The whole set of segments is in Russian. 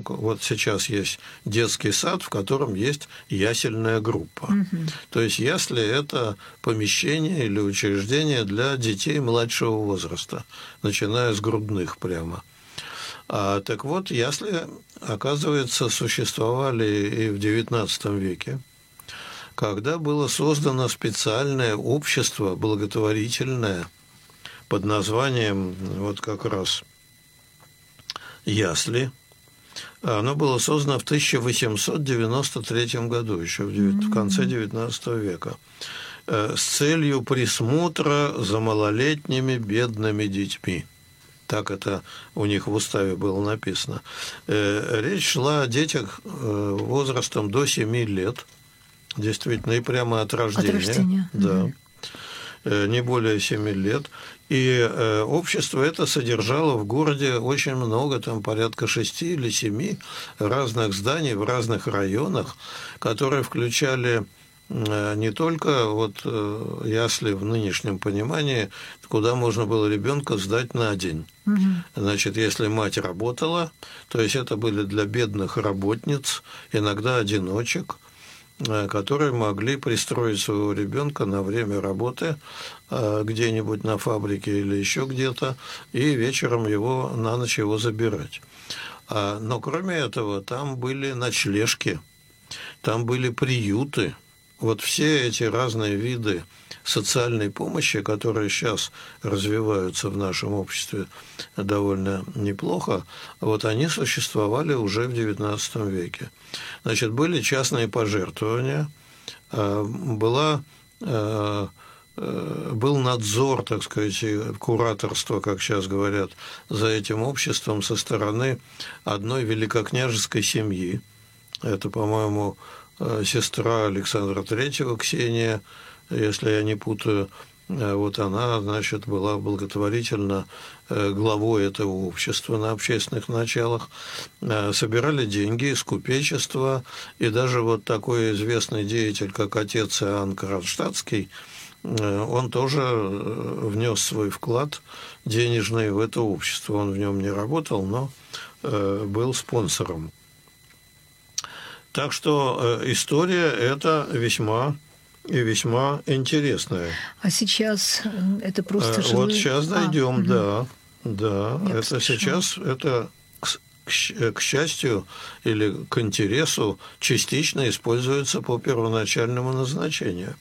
как вот сейчас есть детский сад, в котором есть ясельная группа. То есть ясли – это помещение или учреждение для детей младшего возраста, начиная с грудных прямо. Так вот, ясли, оказывается, существовали и в XIX веке, когда было создано специальное общество благотворительное под названием вот как раз «Ясли». Оно было создано в 1893 году, еще в конце XIX века, с целью присмотра за малолетними бедными детьми. Так это у них в уставе было написано. Речь шла о детях возрастом до 7 лет, действительно, и прямо от рождения. От рождения. Да. Не более 7 лет. И общество это содержало в городе очень много, там порядка 6 или 7 разных зданий в разных районах, которые включали не только вот ясли в нынешнем понимании, куда можно было ребенка сдать на день. Значит, если мать работала, то есть это были для бедных работниц, иногда одиночек, которые могли пристроить своего ребенка на время работы где-нибудь на фабрике или еще где-то, и вечером его на ночь его забирать. Но кроме этого, там были ночлежки, там были приюты. Вот все эти разные виды социальной помощи, которые сейчас развиваются в нашем обществе довольно неплохо, вот они существовали уже в XIX веке. Значит, были частные пожертвования, был надзор, так сказать, кураторство, как сейчас говорят, за этим обществом со стороны одной великокняжеской семьи. Это, по-моему, сестра Александра III, Ксения, если я не путаю. Вот она, значит, была благотворительно главой этого общества на общественных началах. Собирали деньги из купечества, и даже вот такой известный деятель, как отец Иоанн Кронштадтский, он тоже внес свой вклад денежный в это общество. Он в нем не работал, но был спонсором. Так что история эта весьма и весьма интересная. А сейчас это просто жилые... Вот сейчас дойдем, да. Я это сейчас, это, к счастью или к интересу, частично используется по первоначальному назначению.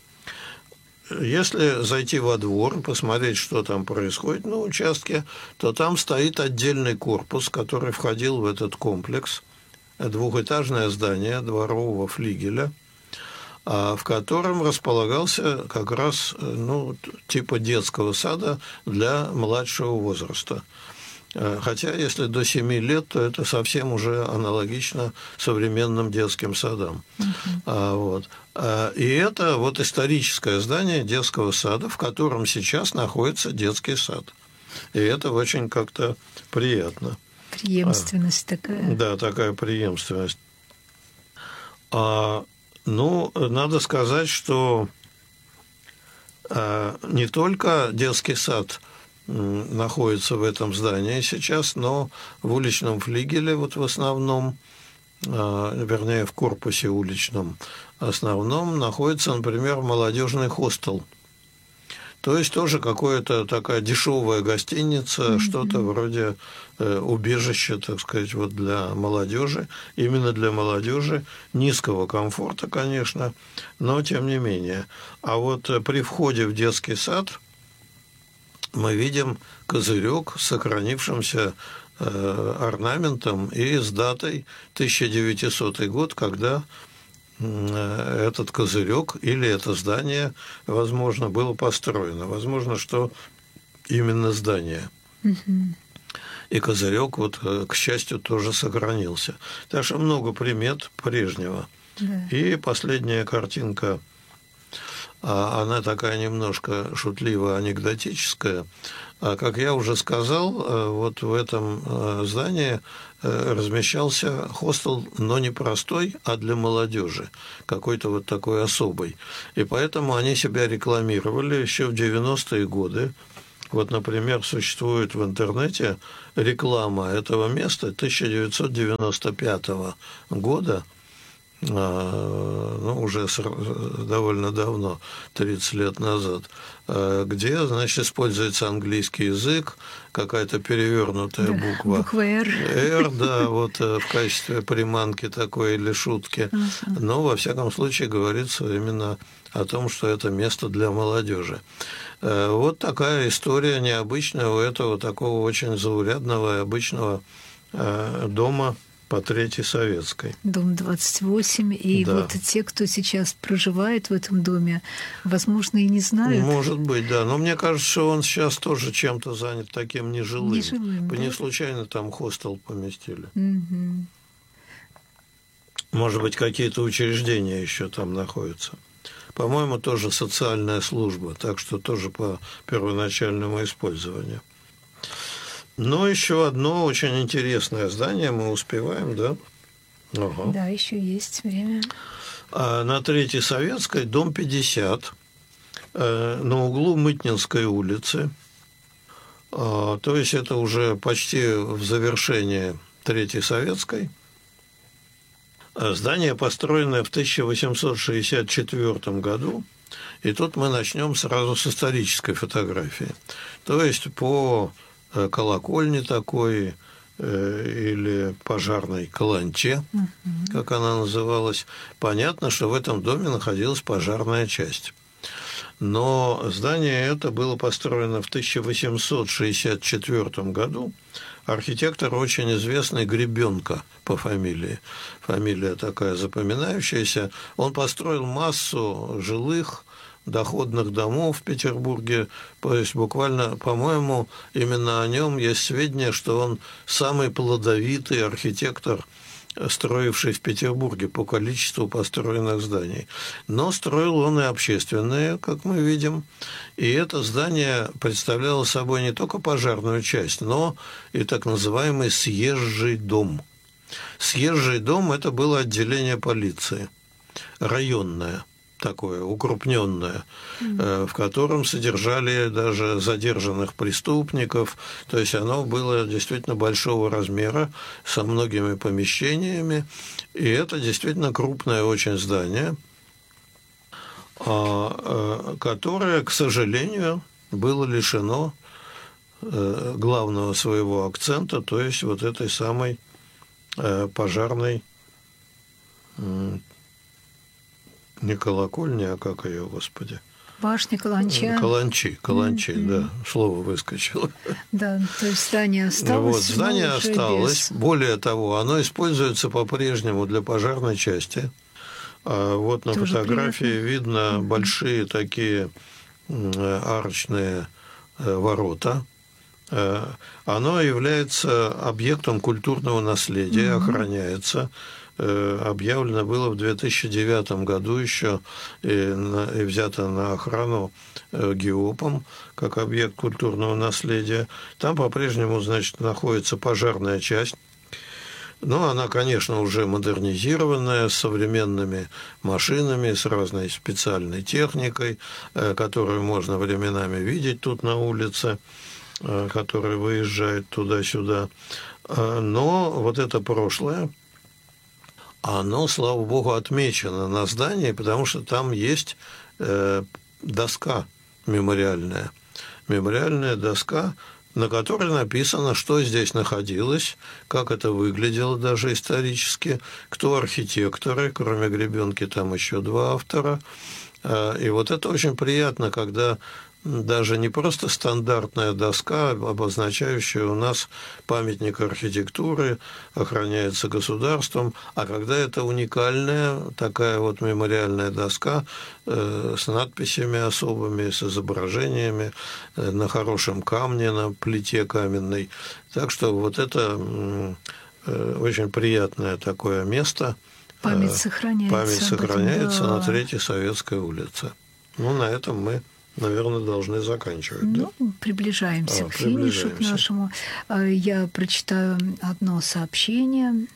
Если зайти во двор, посмотреть, что там происходит на участке, то там стоит отдельный корпус, который входил в этот комплекс, двухэтажное здание дворового флигеля, в котором располагался как раз типа детского сада для младшего возраста. Хотя, если до 7 лет, то это совсем уже аналогично современным детским садам. И это вот историческое здание детского сада, в котором сейчас находится детский сад. И это очень как-то приятно. Преемственность такая. Да, такая преемственность. Надо сказать, что не только детский сад находится в этом здании сейчас, но в уличном флигеле, вот в основном, вернее, в корпусе уличном основном, находится, например, молодежный хостел. То есть тоже какая-то такая дешевая гостиница, что-то вроде убежища, так сказать, вот для молодежи, именно для молодежи, низкого комфорта, конечно, но тем не менее. А вот при входе в детский сад мы видим козырек с сохранившимся орнаментом и с датой 1900 год, когда этот козырек или это здание, возможно, было построено. Возможно, что именно здание. И козырек, вот, к счастью, тоже сохранился. Так что много примет прежнего. Да. И последняя картинка, она такая немножко шутливо-анекдотическая. Как я уже сказал, вот в этом здании размещался хостел, но не простой, а для молодежи, какой-то вот такой особый. И поэтому они себя рекламировали еще в 90-е годы, Вот, например, существует в интернете реклама этого места 1995 года, ну, уже довольно давно, 30 лет назад, где, значит, используется английский язык, какая-то перевернутая буква. Буква «Р». «Р», да, вот в качестве приманки такой или шутки. Но, во всяком случае, говорится именно о том, что это место для молодежи. Вот такая история необычная у этого такого очень заурядного и обычного дома по Третьей Советской. Дом 28. И да. Вот те, кто сейчас проживает в этом доме, возможно, и не знают. Может быть, да. Но мне кажется, что он сейчас тоже чем-то занят таким нежилым. Нежилым, Не да? случайно там хостел поместили. Угу. Может быть, какие-то учреждения еще там находятся. По-моему, тоже социальная служба, так что тоже по первоначальному использованию. Но еще одно очень интересное здание мы успеваем, да? Ага. Да, еще есть время. На Третьей Советской, дом 50, на углу Мытнинской улицы. То есть это уже почти в завершении Третьей Советской. Здание, построенное в 1864 году. И тут мы начнем сразу с исторической фотографии. То есть по колокольне такой или пожарной каланче, как она называлась, понятно, что в этом доме находилась пожарная часть. Но здание это было построено в 1864 году. Архитектор очень известный Гребенко по фамилии. Фамилия такая запоминающаяся. Он построил массу жилых доходных домов в Петербурге. То есть буквально, по-моему, именно о нем есть сведения, что он самый плодовитый архитектор, строивший в Петербурге по количеству построенных зданий. Но строил он и общественные, как мы видим. И это здание представляло собой не только пожарную часть, но и так называемый съезжий дом. Съезжий дом – это было отделение полиции, районное, такое укрупненное, в котором содержали даже задержанных преступников. То есть оно было действительно большого размера, со многими помещениями. И это действительно крупное очень здание, которое, к сожалению, было лишено главного своего акцента, то есть вот этой самой пожарной, не колокольни, а как ее, Господи? Башня, каланча. Каланчи, да, слово выскочило. Да, то есть здание осталось. Вот, здание осталось. Более того, оно используется по-прежнему для пожарной части. Вот на тоже фотографии приятно. видно большие такие арочные ворота. Оно является объектом культурного наследия, охраняется. Объявлено было в 2009 году еще и взято на охрану ГИОПом как объект культурного наследия. Там по-прежнему, значит, находится пожарная часть. Но она, конечно, уже модернизированная, с современными машинами, с разной специальной техникой, которую можно временами видеть тут на улице, которая выезжает туда-сюда. Но вот это прошлое, оно, слава богу, отмечено на здании, потому что там есть доска мемориальная. Мемориальная доска, на которой написано, что здесь находилось, как это выглядело даже исторически, кто архитекторы, кроме Гребенки там еще 2 автора. И вот это очень приятно, когда даже не просто стандартная доска, обозначающая у нас памятник архитектуры, охраняется государством, а когда это уникальная такая вот мемориальная доска с надписями особыми, с изображениями на хорошем камне, на плите каменной. Так что вот это очень приятное такое место. Память сохраняется. Память сохраняется на Третьей Советской улице. Ну, на этом мы, наверное, должны заканчивать. Ну, да? Приближаемся к финишу к нашему. Я прочитаю одно сообщение,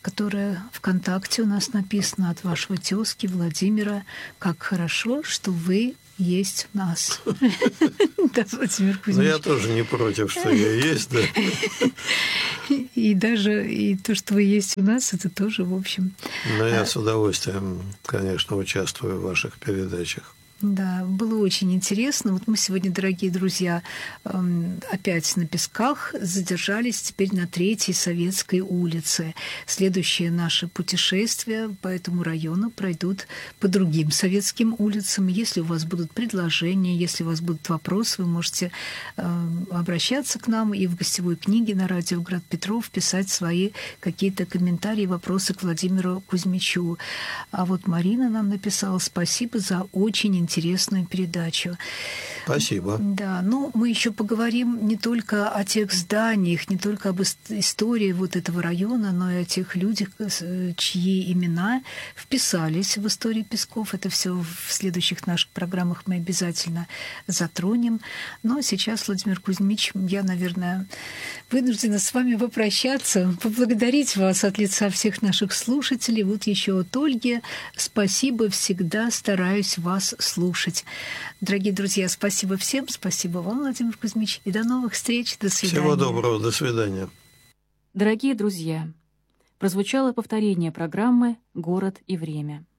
которая ВКонтакте у нас написана от вашего тезки Владимира. Как хорошо, что вы есть у нас. Да, Владимир Кузьмич. Но я тоже не против, что я есть, да. И даже и то, что вы есть у нас, это тоже, в общем... Но я с удовольствием, конечно, участвую в ваших передачах. Да, было очень интересно. Вот мы сегодня, дорогие друзья, опять на Песках задержались теперь на 3-й Советской улице. Следующие наши путешествия по этому району пройдут по другим советским улицам. Если у вас будут предложения, если у вас будут вопросы, вы можете обращаться к нам и в гостевой книге на радио «Град Петров» писать свои какие-то комментарии, вопросы к Владимиру Кузьмичу. А вот Марина нам написала: спасибо за очень интересную передачу. Спасибо. Да, ну мы еще поговорим не только о тех зданиях, не только об истории вот этого района, но и о тех людях, чьи имена вписались в историю Песков. Это все в следующих наших программах мы обязательно затронем. Но сейчас, Владимир Кузьмич, я, наверное, вынуждена с вами попрощаться, поблагодарить вас от лица всех наших слушателей. Вот еще от Ольги: спасибо, всегда стараюсь вас слушать. Дорогие друзья, спасибо всем, спасибо вам, Владимир Кузьмич, и до новых встреч, до свидания. Всего доброго, до свидания. Дорогие друзья, прозвучало повторение программы «Город и время».